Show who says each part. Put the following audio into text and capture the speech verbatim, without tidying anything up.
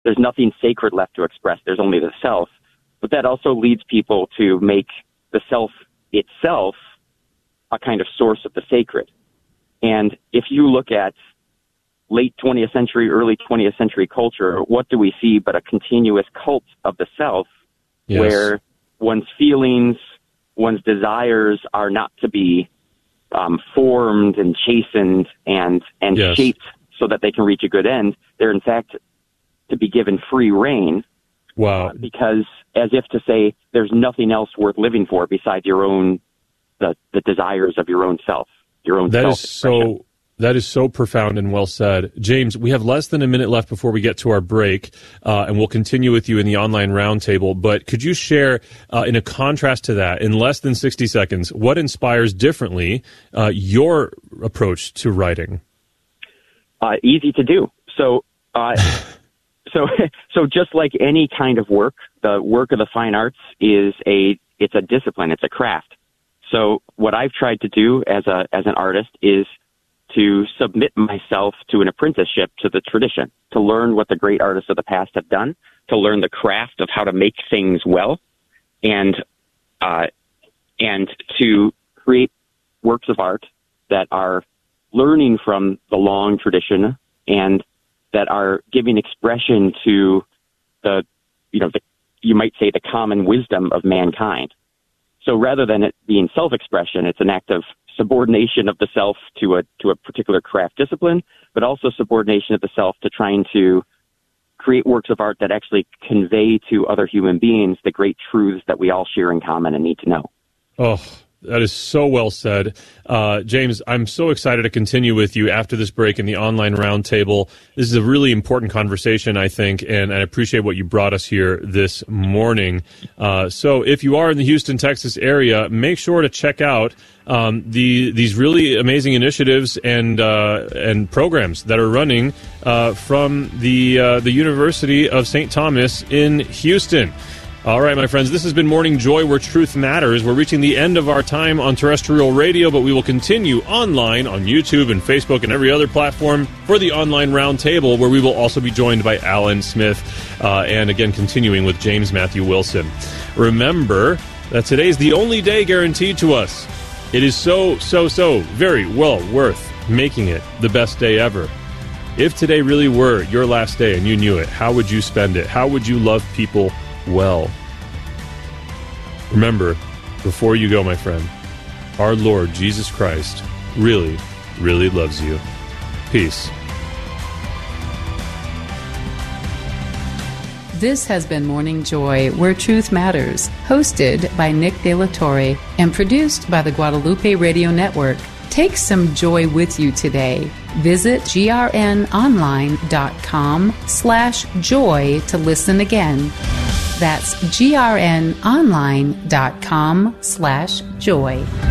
Speaker 1: there's nothing sacred left to express. There's only the self. But that also leads people to make the self itself a kind of source of the sacred. And if you look at late twentieth century, early twentieth century culture, what do we see but a continuous cult of the self, yes, where one's feelings, one's desires are not to be um, formed and chastened and, and yes. shaped so that they can reach a good end. They're, in fact, to be given free rein.
Speaker 2: Wow.
Speaker 1: Uh, because as if to say there's nothing else worth living for besides your own, the, the desires of your own self, your own
Speaker 2: that
Speaker 1: self-expression.
Speaker 2: Is so, that is so profound and well said. James, we have less than a minute left before we get to our break, uh, and we'll continue with you in the online roundtable. But could you share, uh, in a contrast to that, in less than sixty seconds, what inspires differently uh, your approach to writing?
Speaker 1: Uh, easy to do. So, uh, so, so just like any kind of work, the work of the fine arts is a, it's a discipline, it's a craft. So what I've tried to do as a, as an artist is to submit myself to an apprenticeship to the tradition, to learn what the great artists of the past have done, to learn the craft of how to make things well, and, uh, and to create works of art that are learning from the long tradition and that are giving expression to the, you know, the, you might say the common wisdom of mankind. So rather than it being self-expression, it's an act of subordination of the self to a, to a particular craft discipline, but also subordination of the self to trying to create works of art that actually convey to other human beings the great truths that we all share in common and need to know.
Speaker 2: Oh, that is so well said. Uh, James, I'm so excited to continue with you after this break in the online roundtable. This is a really important conversation, I think, and I appreciate what you brought us here this morning. Uh, so if you are in the Houston, Texas area, make sure to check out um, the these really amazing initiatives and uh, and programs that are running uh, from the uh, the University of Saint Thomas in Houston. All right, my friends, this has been Morning Joy, where truth matters. We're reaching the end of our time on terrestrial radio, but we will continue online on YouTube and Facebook and every other platform for the online roundtable, where we will also be joined by Alan Smith, uh, and again, continuing with James Matthew Wilson. Remember that today is the only day guaranteed to us. It is so, so, so very well worth making it the best day ever. If today really were your last day and you knew it, how would you spend it? How would you love people well? Remember, before you go, my friend, our Lord Jesus Christ really, really loves you. Peace.
Speaker 3: This has been Morning Joy, where truth matters, hosted by Nick De La Torre and produced by the Guadalupe Radio Network. Take some joy with you today. Visit grnonline.com slash joy to listen again. That's grnonline.com slash joy.